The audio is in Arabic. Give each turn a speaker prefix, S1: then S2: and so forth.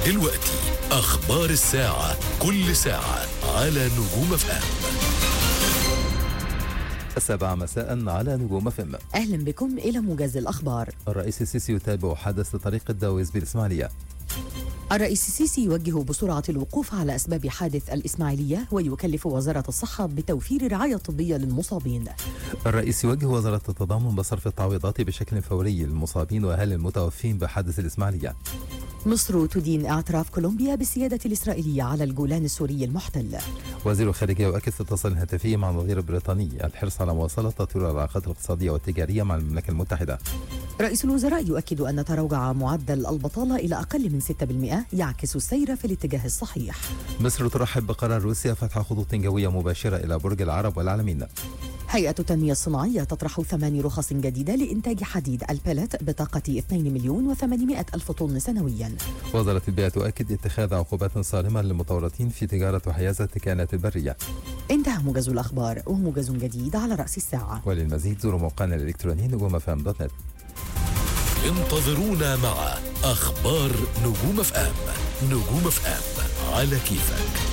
S1: دلوقتي أخبار الساعة، كل ساعة على نجوم اف ام.
S2: 7 مساء على نجوم اف ام.
S3: أهلا بكم إلى موجز الأخبار.
S2: الرئيس السيسي يتابع حدث طريق الداويز بالإسماعيلية.
S3: الرئيس السيسي يوجه بسرعة الوقوف على أسباب حادث الإسماعيلية ويكلف وزارة الصحة بتوفير رعاية طبية للمصابين.
S2: الرئيس يوجه وزارة التضامن بصرف التعويضات بشكل فوري للمصابين وأهل المتوفين بحادث الإسماعيلية. مصر تدين اعتراف كولومبيا بالسيادة الإسرائيلية على الجولان السوري المحتل. وزير الخارجية يؤكد في اتصال هاتفي مع النظير البريطاني الحرص على مواصلة تطوير العلاقات الاقتصادية والتجارية مع المملكة المتحدة. رئيس الوزراء يؤكد أن تراجع معدل البطالة إلى أقل من 6% يعكس السير في الاتجاه الصحيح. مصر ترحب بقرار روسيا فتح خطوط جوية مباشرة إلى برج العرب والعلمين. هيئة التنمية الصناعية تطرح 8 رخص جديدة لإنتاج حديد البلت بطاقة 2,800,000 طن سنويا. وزارة البيئة تؤكد اتخاذ عقوبات صارمة للمتورطين في تجارة وحيازة الكائنات البرية. انتهى موجز الأخبار وموجز جديد على رأس الساعة. وللمزيد زوروا موقعنا الإلكتروني نجومفم.net.
S1: انتظرونا مع أخبار نجوم اف ام. نجوم اف ام على كيفك.